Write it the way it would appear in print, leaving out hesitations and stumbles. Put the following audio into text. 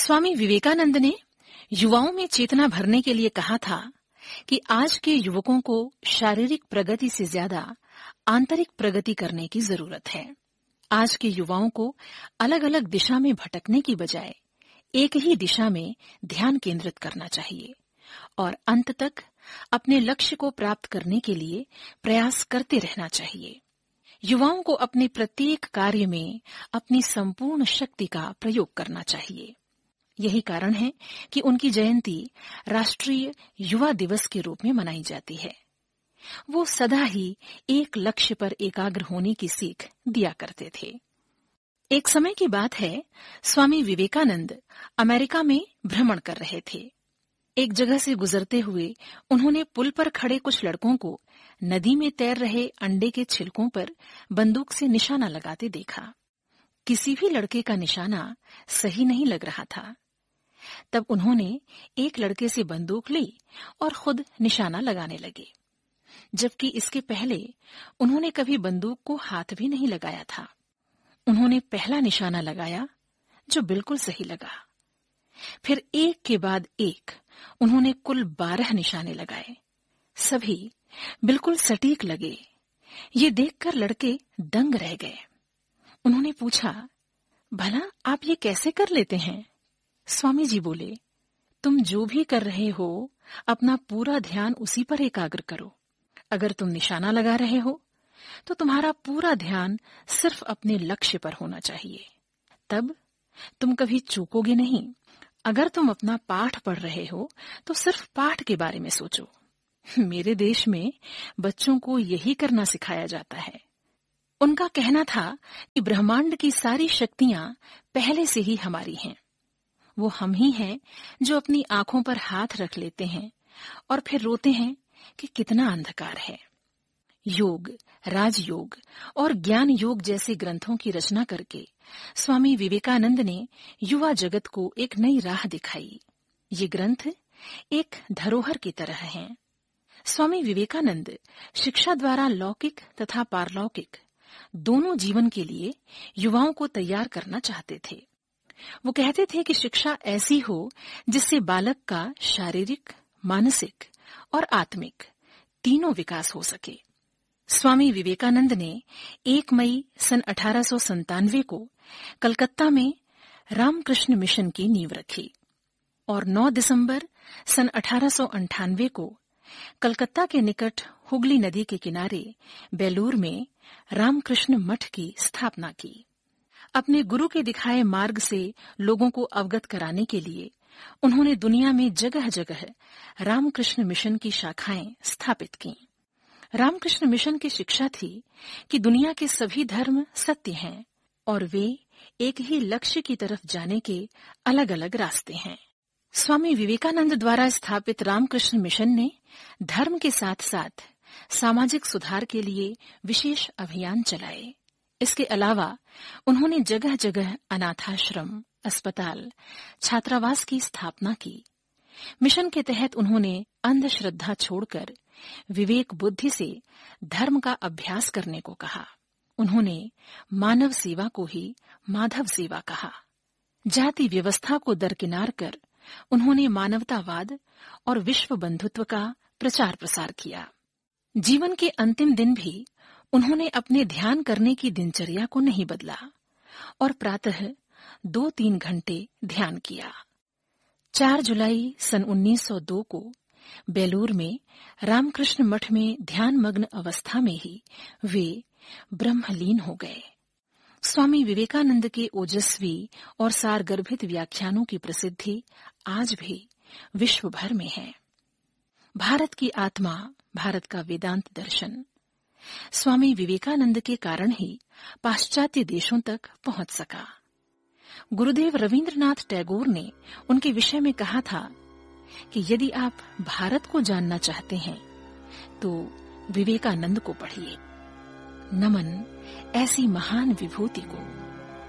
स्वामी विवेकानंद ने युवाओं में चेतना भरने के लिए कहा था कि आज के युवकों को शारीरिक प्रगति से ज्यादा आंतरिक प्रगति करने की जरूरत है। आज के युवाओं को अलग अलग दिशा में भटकने की बजाय एक ही दिशा में ध्यान केंद्रित करना चाहिए और अंत तक अपने लक्ष्य को प्राप्त करने के लिए प्रयास करते रहना चाहिए। युवाओं को अपने प्रत्येक कार्य में अपनी संपूर्ण शक्ति का प्रयोग करना चाहिए। यही कारण है कि उनकी जयंती राष्ट्रीय युवा दिवस के रूप में मनाई जाती है। वो सदा ही एक लक्ष्य पर एकाग्र होने की सीख दिया करते थे। एक समय की बात है, स्वामी विवेकानंद अमेरिका में भ्रमण कर रहे थे। एक जगह से गुजरते हुए उन्होंने पुल पर खड़े कुछ लड़कों को नदी में तैर रहे अंडे के छिलकों पर बंदूक से निशाना लगाते देखा। किसी भी लड़के का निशाना सही नहीं लग रहा था। तब उन्होंने एक लड़के से बंदूक ली और खुद निशाना लगाने लगे, जबकि इसके पहले उन्होंने कभी बंदूक को हाथ भी नहीं लगाया था। उन्होंने पहला निशाना लगाया जो बिल्कुल सही लगा। फिर एक के बाद एक उन्होंने कुल 12 निशाने लगाए। सभी बिल्कुल सटीक लगे। ये देखकर लड़के दंग रह गए। उन्होंने पूछा, भला आप ये कैसे कर लेते हैं? स्वामी जी बोले, तुम जो भी कर रहे हो अपना पूरा ध्यान उसी पर एकाग्र करो। अगर तुम निशाना लगा रहे हो तो तुम्हारा पूरा ध्यान सिर्फ अपने लक्ष्य पर होना चाहिए। तब तुम कभी चूकोगे नहीं। अगर तुम अपना पाठ पढ़ रहे हो तो सिर्फ पाठ के बारे में सोचो। मेरे देश में बच्चों को यही करना सिखाया जाता है। उनका कहना था कि ब्रह्मांड की सारी शक्तियां पहले से ही हमारी हैं। वो हम ही हैं जो अपनी आंखों पर हाथ रख लेते हैं और फिर रोते हैं कि कितना अंधकार है। योग, राजयोग और ज्ञान योग जैसे ग्रंथों की रचना करके स्वामी विवेकानंद ने युवा जगत को एक नई राह दिखाई। ये ग्रंथ एक धरोहर की तरह हैं। स्वामी विवेकानंद शिक्षा द्वारा लौकिक तथा पारलौकिक दोनों जीवन के लिए युवाओं को तैयार करना चाहते थे। वो कहते थे कि शिक्षा ऐसी हो जिससे बालक का शारीरिक, मानसिक और आत्मिक तीनों विकास हो सके। स्वामी विवेकानंद ने 1 मई सन 1897 को कलकत्ता में रामकृष्ण मिशन की नींव रखी और 9 दिसंबर सन 1898 को कलकत्ता के निकट हुगली नदी के किनारे बेलूर में रामकृष्ण मठ की स्थापना की। अपने गुरु के दिखाए मार्ग से लोगों को अवगत कराने के लिए उन्होंने दुनिया में जगह जगह रामकृष्ण मिशन की शाखाएं स्थापित की। रामकृष्ण मिशन की शिक्षा थी कि दुनिया के सभी धर्म सत्य हैं और वे एक ही लक्ष्य की तरफ जाने के अलग अलग रास्ते हैं। स्वामी विवेकानंद द्वारा स्थापित रामकृष्ण मिशन ने धर्म के साथ साथ सामाजिक सुधार के लिए विशेष अभियान चलाए। इसके अलावा उन्होंने जगह जगह अनाथाश्रम, अस्पताल, छात्रावास की स्थापना की। मिशन के तहत उन्होंने अंधश्रद्धा छोड़कर विवेक बुद्धि से धर्म का अभ्यास करने को कहा। उन्होंने मानव सेवा को ही माधव सेवा कहा। जाति व्यवस्था को दरकिनार कर उन्होंने मानवतावाद और विश्व बंधुत्व का प्रचार प्रसार किया। जीवन के अंतिम दिन भी उन्होंने अपने ध्यान करने की दिनचर्या को नहीं बदला और प्रातः 2-3 घंटे ध्यान किया। 4 जुलाई सन 1902 को बेलूर में रामकृष्ण मठ में ध्यान मग्न अवस्था में ही वे ब्रह्मलीन हो गए। स्वामी विवेकानंद के ओजस्वी और सारगर्भित व्याख्यानों की प्रसिद्धि आज भी विश्व भर में है। भारत की आत्मा, भारत का वेदांत दर्शन स्वामी विवेकानंद के कारण ही पाश्चात्य देशों तक पहुंच सका। गुरुदेव रविंद्रनाथ टैगोर ने उनके विषय में कहा था कि यदि आप भारत को जानना चाहते हैं तो विवेकानंद को पढ़िए। नमन ऐसी महान विभूति को।